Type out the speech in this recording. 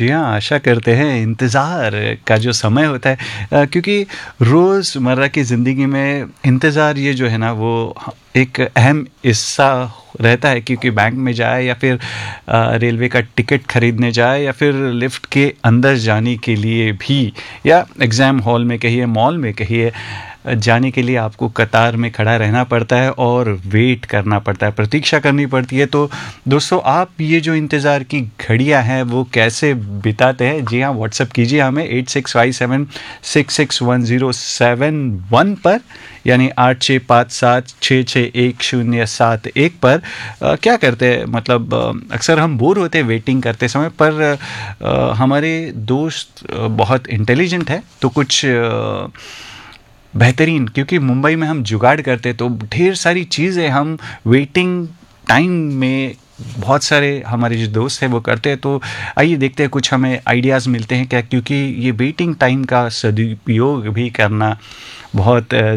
जी हाँ, आशा करते हैं इंतज़ार का जो समय होता है क्योंकि रोज़मर्रा की ज़िंदगी में इंतज़ार ये जो है ना वो एक अहम हिस्सा रहता है क्योंकि बैंक में जाए या फिर रेलवे का टिकट खरीदने जाए या फिर लिफ्ट के अंदर जाने के लिए भी या एग्ज़ाम हॉल में कहिए मॉल में कहिए जाने के लिए आपको कतार में खड़ा रहना पड़ता है और वेट करना पड़ता है, प्रतीक्षा करनी पड़ती है। तो दोस्तों आप ये जो इंतज़ार की घड़ियां हैं वो कैसे बिताते हैं? जी हाँ, व्हाट्सएप कीजिए हमें 8657661071 पर यानी 8657661071 पर। क्या करते हैं मतलब अक्सर हम बोर होते हैं वेटिंग करते समय पर हमारे दोस्त बहुत इंटेलिजेंट है तो कुछ बेहतरीन क्योंकि मुंबई में हम जुगाड़ करते तो ढेर सारी चीज़ें हम वेटिंग टाइम में बहुत सारे हमारे जो दोस्त हैं वो करते हैं। तो आइए देखते हैं कुछ हमें आइडियाज़ मिलते हैं क्या, क्योंकि ये वेटिंग टाइम का सदुपयोग भी करना बहुत